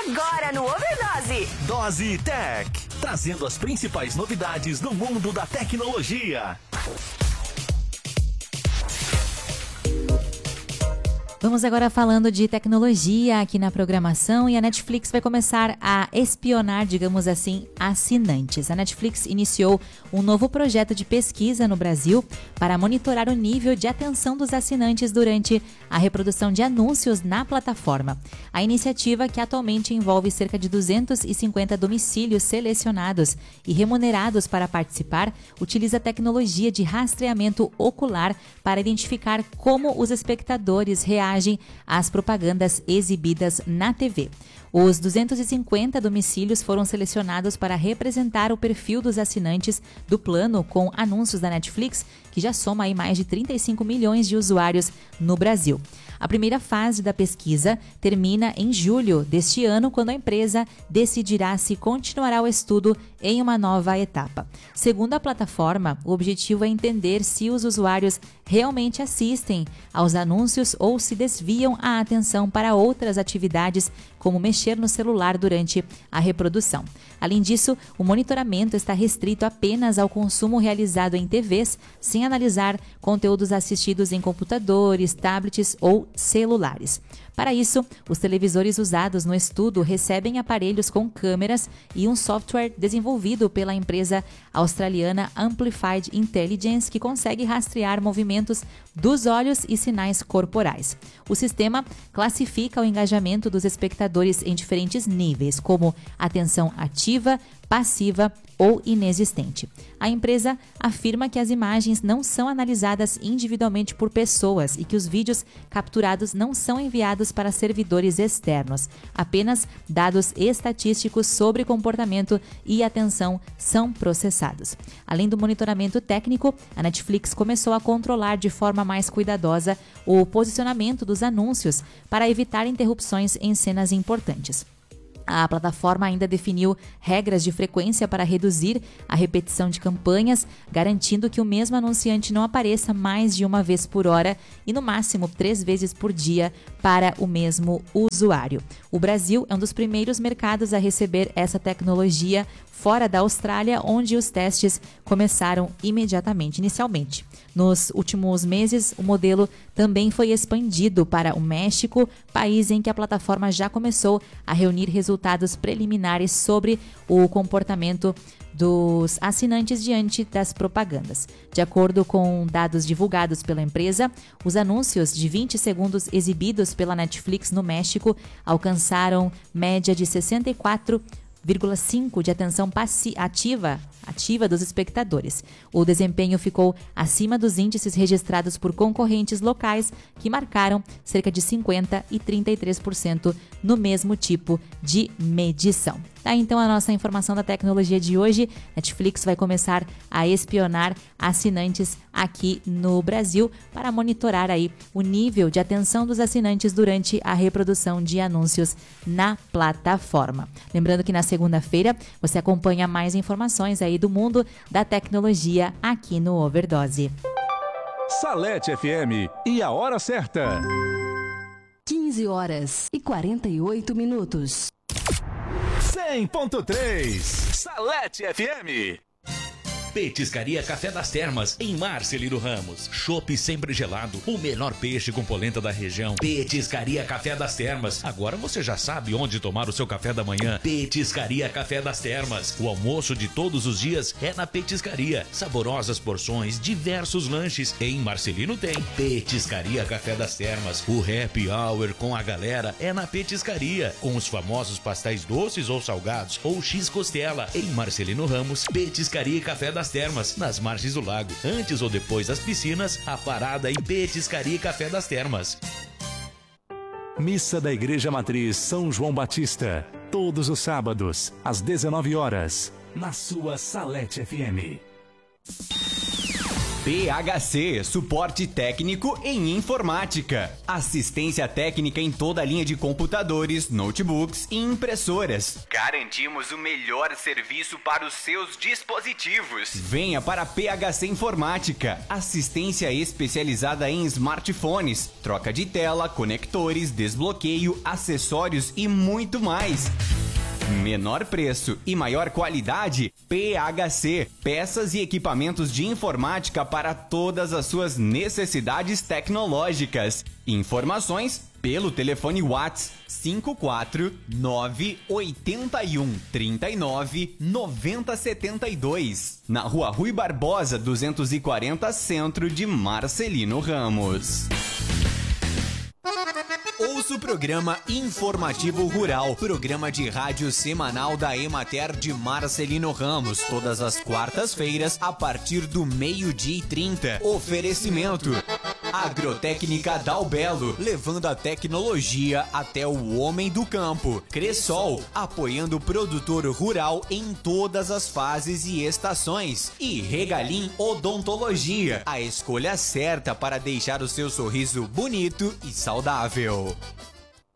Agora no Overdose. Dose Tech, trazendo as principais novidades do mundo da tecnologia. Vamos agora falando de tecnologia aqui na programação, e a Netflix vai começar a espionar, digamos assim, assinantes. A Netflix iniciou um novo projeto de pesquisa no Brasil para monitorar o nível de atenção dos assinantes durante a reprodução de anúncios na plataforma. A iniciativa, que atualmente envolve cerca de 250 domicílios selecionados e remunerados para participar, utiliza tecnologia de rastreamento ocular para identificar como os espectadores reagem às propagandas exibidas na TV. Os 250 domicílios foram selecionados para representar o perfil dos assinantes do plano com anúncios da Netflix, que já soma aí mais de 35 milhões de usuários no Brasil. A primeira fase da pesquisa termina em julho deste ano, quando a empresa decidirá se continuará o estudo em uma nova etapa. Segundo a plataforma, o objetivo é entender se os usuários realmente assistem aos anúncios ou se desviam a atenção para outras atividades, como mexer no celular durante a reprodução. Além disso, o monitoramento está restrito apenas ao consumo realizado em TVs, sem analisar conteúdos assistidos em computadores, tablets ou celulares. Para isso, os televisores usados no estudo recebem aparelhos com câmeras e um software desenvolvido pela empresa australiana Amplified Intelligence, que consegue rastrear movimentos dos olhos e sinais corporais. O sistema classifica o engajamento dos espectadores em diferentes níveis, como atenção ativa, passiva ou inexistente. A empresa afirma que as imagens não são analisadas individualmente por pessoas e que os vídeos capturados não são enviados para servidores externos. Apenas dados estatísticos sobre comportamento e atenção são processados. Além do monitoramento técnico, a Netflix começou a controlar de forma mais cuidadosa o posicionamento dos anúncios para evitar interrupções em cenas importantes. A plataforma ainda definiu regras de frequência para reduzir a repetição de campanhas, garantindo que o mesmo anunciante não apareça mais de uma vez por hora e, no máximo, 3 vezes por dia para o mesmo usuário. O Brasil é um dos primeiros mercados a receber essa tecnologia, fora da Austrália, onde os testes começaram inicialmente. Nos últimos meses, o modelo também foi expandido para o México, país em que a plataforma já começou a reunir resultados preliminares sobre o comportamento dos assinantes diante das propagandas. De acordo com dados divulgados pela empresa, os anúncios de 20 segundos exibidos pela Netflix no México alcançaram média de 64,5% de atenção ativa dos espectadores. O desempenho ficou acima dos índices registrados por concorrentes locais, que marcaram cerca de 50% e 33% no mesmo tipo de medição. Tá, então, a nossa informação da tecnologia de hoje. Netflix vai começar a espionar assinantes aqui no Brasil para monitorar aí o nível de atenção dos assinantes durante a reprodução de anúncios na plataforma. Lembrando que na segunda-feira você acompanha mais informações aí do mundo da tecnologia aqui no Overdose. Salete FM e a hora certa. 15h48. 100.3 Salete FM. Petiscaria Café das Termas, em Marcelino Ramos. Chopp sempre gelado, o melhor peixe com polenta da região. Petiscaria Café das Termas. Agora você já sabe onde tomar o seu café da manhã. Petiscaria Café das Termas. O almoço de todos os dias é na Petiscaria. Saborosas porções, diversos lanches. Em Marcelino tem Petiscaria Café das Termas. O happy hour com a galera é na Petiscaria, com os famosos pastéis doces ou salgados ou x-costela. Em Marcelino Ramos, Petiscaria Café das Termas, nas margens do lago. Antes ou depois das piscinas, a parada em Petiscaria Café das Termas. Missa da Igreja Matriz São João Batista, todos os sábados, às 19 horas, na sua Salete FM. PHC, suporte técnico em informática. Assistência técnica em toda a linha de computadores, notebooks e impressoras. Garantimos o melhor serviço para os seus dispositivos. Venha para PHC Informática. Assistência especializada em smartphones, troca de tela, conectores, desbloqueio, acessórios e muito mais. Menor preço e maior qualidade, PHC, peças e equipamentos de informática para todas as suas necessidades tecnológicas. Informações pelo telefone WhatsApp 54981399072, na Rua Rui Barbosa 240, Centro de Marcelino Ramos. Ouça o programa Informativo Rural, programa de rádio semanal da Emater de Marcelino Ramos, todas as quartas-feiras, a partir do 12:30. Oferecimento: Agrotécnica Dalbelo, levando a tecnologia até o homem do campo. Cressol, apoiando o produtor rural em todas as fases e estações. E Regalim Odontologia, a escolha certa para deixar o seu sorriso bonito e saudável.